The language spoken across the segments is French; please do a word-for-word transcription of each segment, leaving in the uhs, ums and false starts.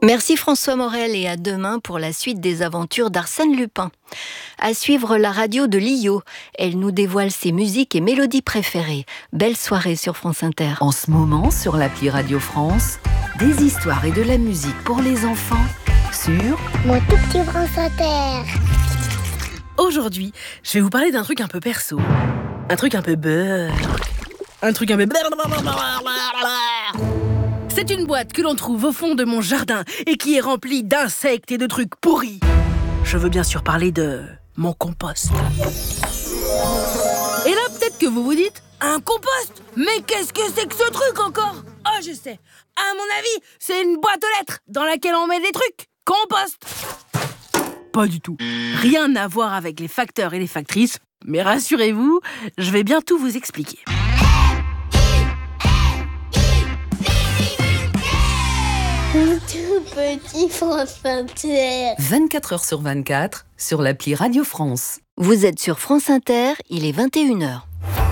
Merci François Morel et à demain pour la suite des aventures d'Arsène Lupin. À suivre la radio de Lio. Elle nous dévoile ses musiques et mélodies préférées. Belle soirée sur France Inter. En ce moment, sur l'appli Radio France, des histoires et de la musique pour les enfants sur Mon tout petit France Inter. Aujourd'hui, je vais vous parler d'un truc un peu perso. Un truc un peu beurre. Un truc un peu... C'est une boîte que l'on trouve au fond de mon jardin et qui est remplie d'insectes et de trucs pourris. Je veux bien sûr parler de mon compost. Et là, peut-être que vous vous dites, un compost? Mais qu'est-ce que c'est que ce truc encore? Oh, je sais. À mon avis, c'est une boîte aux lettres dans laquelle on met des trucs. Compost. Pas du tout. Rien à voir avec les facteurs et les factrices. Mais rassurez-vous, je vais bientôt vous expliquer. Mon tout petit France Inter. vingt-quatre heures sur vingt-quatre sur l'appli Radio France. Vous êtes sur France Inter, il est vingt et une heures.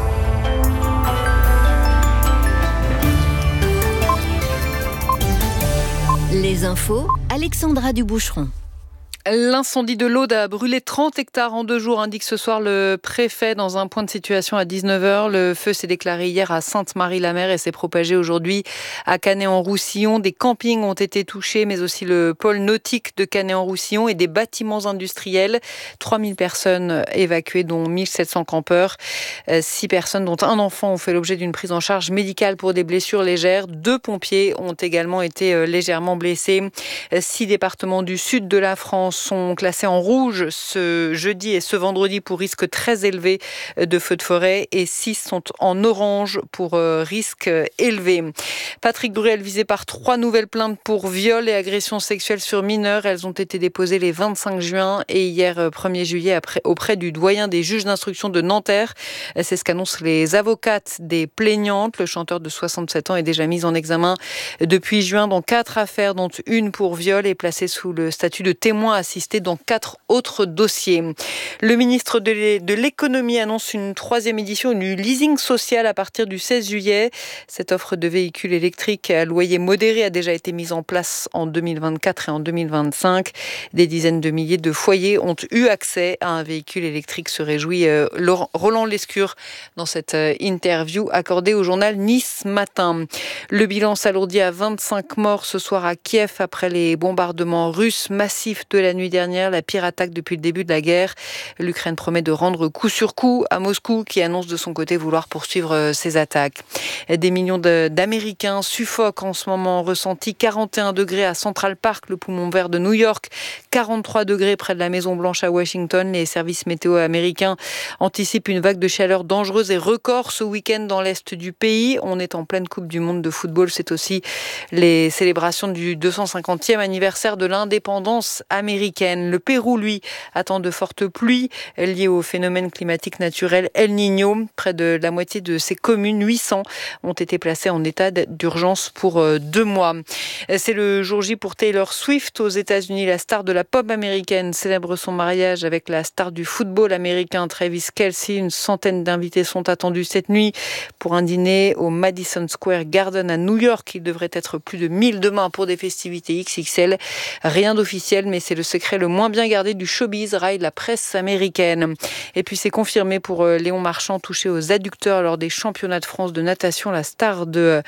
Les infos, Alexandra Duboucheron. L'incendie de l'Aude a brûlé trente hectares en deux jours, indique ce soir le préfet dans un point de situation à dix-neuf heures. Le feu s'est déclaré hier à Sainte-Marie-la-Mer et s'est propagé aujourd'hui à Canet-en-Roussillon. Des campings ont été touchés, mais aussi le pôle nautique de Canet-en-Roussillon et des bâtiments industriels. trois mille personnes évacuées, dont mille sept cents campeurs. six personnes, dont un enfant, ont fait l'objet d'une prise en charge médicale pour des blessures légères. Deux pompiers ont également été légèrement blessés. Six départements du sud de la France sont classés en rouge ce jeudi et ce vendredi pour risque très élevé de feux de forêt et six sont en orange pour risque élevé. Patrick Bruel visé par trois nouvelles plaintes pour viol et agression sexuelle sur mineurs. Elles ont été déposées les vingt-cinq juin et hier premier juillet après, auprès du doyen des juges d'instruction de Nanterre. C'est ce qu'annoncent les avocates des plaignantes. Le chanteur de soixante-sept ans est déjà mis en examen depuis juin dans quatre affaires, dont une pour viol, et placé sous le statut de témoin assisté dans quatre autres dossiers. Le ministre de l'économie annonce une troisième édition du leasing social à partir du seize juillet. Cette offre de véhicules électriques à loyer modéré a déjà été mise en place en deux mille vingt-quatre et en deux mille vingt-cinq. Des dizaines de milliers de foyers ont eu accès à un véhicule électrique, se réjouit Roland Lescure dans cette interview accordée au journal Nice Matin. Le bilan s'alourdit à vingt-cinq morts ce soir à Kiev après les bombardements russes massifs de la nuit dernière, la pire attaque depuis le début de la guerre. L'Ukraine promet de rendre coup sur coup à Moscou, qui annonce de son côté vouloir poursuivre ses attaques. Des millions de, d'Américains suffoquent en ce moment. Ressenti quarante et un degrés à Central Park, le poumon vert de New York, quarante-trois degrés près de la Maison Blanche à Washington. Les services météo américains anticipent une vague de chaleur dangereuse et record ce week-end dans l'est du pays. On est en pleine Coupe du Monde de football. C'est aussi les célébrations du deux cent cinquantième anniversaire de l'indépendance américaine. Le Pérou, lui, attend de fortes pluies liées au phénomène climatique naturel El Niño. Près de la moitié de ces communes, huit cents, ont été placées en état d'urgence pour deux mois. C'est le jour J pour Taylor Swift aux États-Unis. La star de la pop américaine célèbre son mariage avec la star du football américain Travis Kelce. Une centaine d'invités sont attendus cette nuit pour un dîner au Madison Square Garden à New York. Il devrait être plus de mille demain pour des festivités X X L. Rien d'officiel, mais c'est le secret le moins bien gardé du showbiz, raille la presse américaine. Et puis c'est confirmé pour Léon Marchand, touché aux adducteurs lors des championnats de France de natation. La star de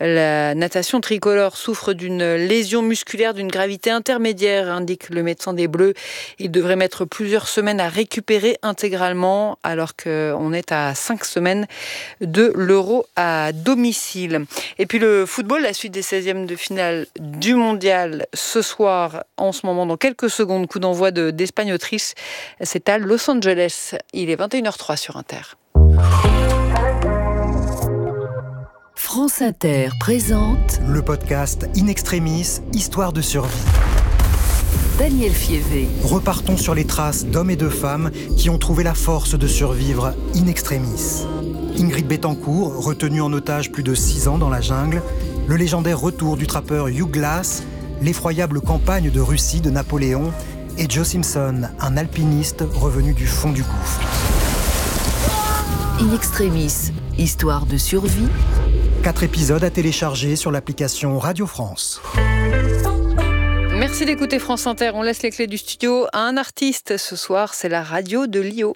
la natation tricolore souffre d'une lésion musculaire d'une gravité intermédiaire, indique le médecin des Bleus. Il devrait mettre plusieurs semaines à récupérer intégralement, alors qu'on est à cinq semaines de l'Euro à domicile. Et puis le football, la suite des seizièmes de finale du mondial ce soir, en ce moment, dans quelques secondes, coup d'envoi de, d'Espagne-Autriche. C'est à Los Angeles. Il est vingt et une heures zéro trois sur Inter. France Inter présente le podcast In Extremis, Histoire de survie. Daniel Fievé. Repartons sur les traces d'hommes et de femmes qui ont trouvé la force de survivre in extremis. Ingrid Betancourt, retenue en otage plus de six ans dans la jungle, le légendaire retour du trappeur Hugh Glass, l'effroyable campagne de Russie de Napoléon et Joe Simpson, un alpiniste revenu du fond du gouffre. In Extremis, Histoire de survie. Quatre épisodes à télécharger sur l'application Radio France. Merci d'écouter France Inter. On laisse les clés du studio à un artiste. Ce soir, c'est la radio de Lio.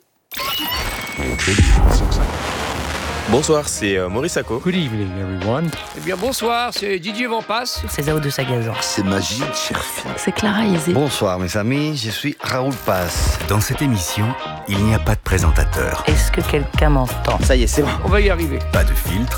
Bonsoir, c'est euh, Maurice Sacco. Good evening, everyone. Eh bien, bonsoir, c'est Didier Vampas. C'est Zao de Sagazan. C'est Magique Cherfi. C'est Clara Isé. Bonsoir, mes amis, je suis Raoul Paz. Dans cette émission, il n'y a pas de présentateur. Est-ce que quelqu'un m'entend ? Ça y est, c'est bon. On va y arriver. Pas de filtre.